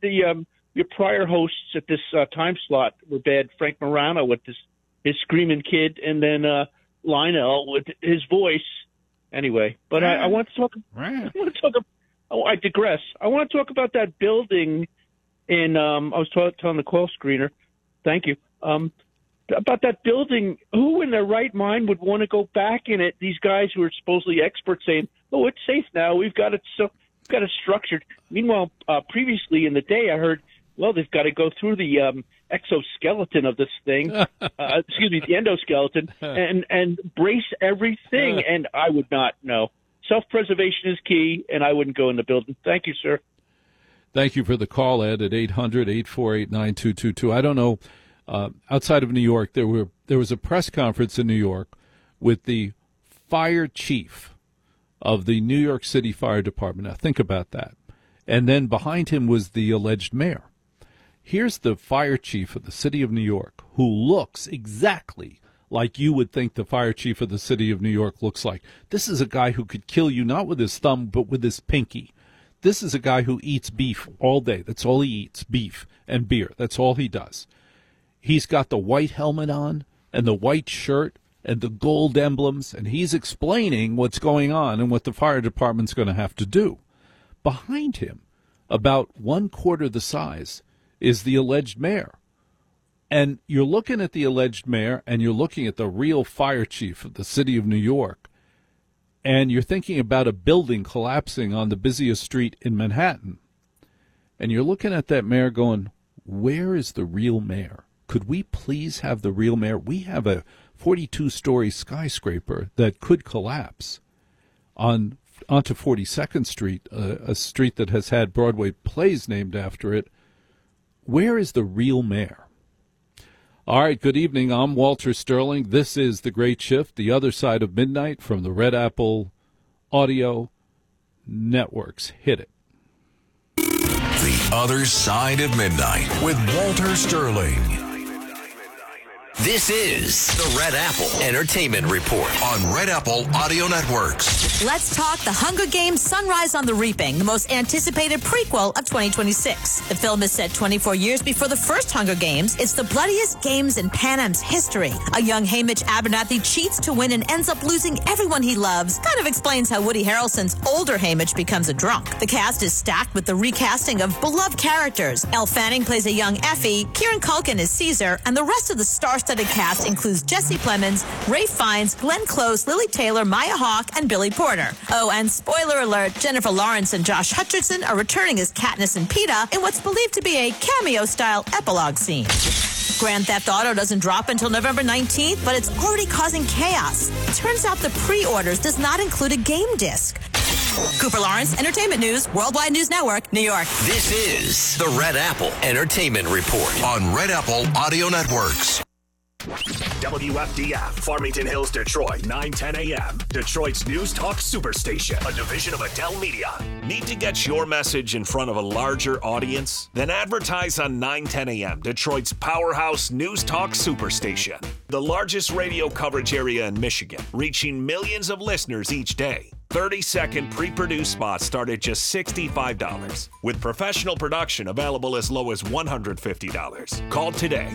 your prior hosts at this time slot were bad. Frank Morano with his screaming kid, and then Lionel with his voice. Anyway, but I want to talk. Right. I digress. I want to talk about that building in. I was telling the call screener. Thank you. About that building. Who in their right mind would want to go back in it? These guys who are supposedly experts saying, "Oh, it's safe now. We've got it structured." Meanwhile, previously in the day, I heard, well, they've got to go through the exoskeleton of this thing. Excuse me, the endoskeleton, and brace everything. And I would not know. Self-preservation is key, and I wouldn't go in the building. Thank you, sir. Thank you for the call, Ed, at 800-848-9222. I don't know. Outside of New York, there was a press conference in New York with the fire chief of the New York City Fire Department. Now, think about that. And then behind him was the alleged mayor. Here's the fire chief of the city of New York, who looks exactly like you would think the fire chief of the city of New York looks like. This is a guy who could kill you not with his thumb, but with his pinky. This is a guy who eats beef all day. That's all he eats, beef and beer. That's all he does. He's got the white helmet on and the white shirt and the gold emblems, and he's explaining what's going on and what the fire department's going to have to do. Behind him, about 1/4 the size, is the alleged mayor. And you're looking at the alleged mayor, and you're looking at the real fire chief of the city of New York, and you're thinking about a building collapsing on the busiest street in Manhattan. And you're looking at that mayor going, where is the real mayor? Could we please have the real mayor? We have a 42-story skyscraper that could collapse onto 42nd Street, a street that has had Broadway plays named after it. Where is the real mayor? All right, good evening. I'm Walter Sterling. This is The Great Shift, the other side of midnight from the Red Apple Audio Networks. Hit it. The Other Side of Midnight with Walter Sterling. This is the Red Apple Entertainment Report on Red Apple Audio Networks. Let's talk The Hunger Games: Sunrise on the Reaping, the most anticipated prequel of 2026. The film is set 24 years before the first Hunger Games. It's the bloodiest games in Pan Am's history. A young Haymitch Abernathy cheats to win and ends up losing everyone he loves. Kind of explains how Woody Harrelson's older Haymitch becomes a drunk. The cast is stacked with the recasting of beloved characters. Elle Fanning plays a young Effie, Kieran Culkin is Caesar, and the rest of the star-studded cast includes Jesse Plemons, Ralph Fiennes, Glenn Close, Lily Taylor, Maya Hawke, and Billy Porter. Oh, and spoiler alert, Jennifer Lawrence and Josh Hutcherson are returning as Katniss and Peeta in what's believed to be a cameo-style epilogue scene. Grand Theft Auto doesn't drop until November 19th, but it's already causing chaos. Turns out the pre-orders does not include a game disc. Cooper Lawrence, Entertainment News, Worldwide News Network, New York. This is the Red Apple Entertainment Report on Red Apple Audio Networks. WFDF, Farmington Hills, Detroit, 9:10 a.m. Detroit's News Talk Superstation, a division of Adele Media. Need to get your message in front of a larger audience? Then advertise on 9:10 a.m. Detroit's powerhouse News Talk Superstation, the largest radio coverage area in Michigan, reaching millions of listeners each day. 30-second pre-produced spots start at just $65, with professional production available as low as $150. Call today,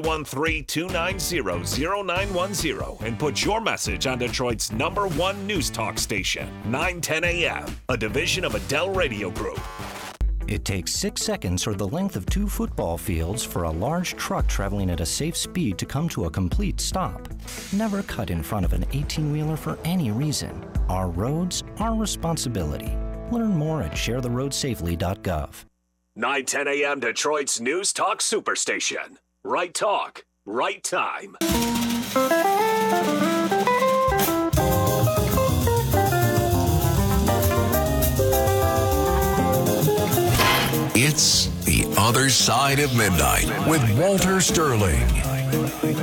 313-290-0910, and put your message on Detroit's #1 news talk station, 9:10 a.m., a division of Adele Radio Group. It takes 6 seconds or the length of 2 football fields for a large truck traveling at a safe speed to come to a complete stop. Never cut in front of an 18-wheeler for any reason. Our roads, our responsibility. Learn more at sharetheroadsafely.gov. 9:10 a.m. Detroit's News Talk Superstation. Right talk, right time. It's The Other Side of Midnight with Walter Sterling.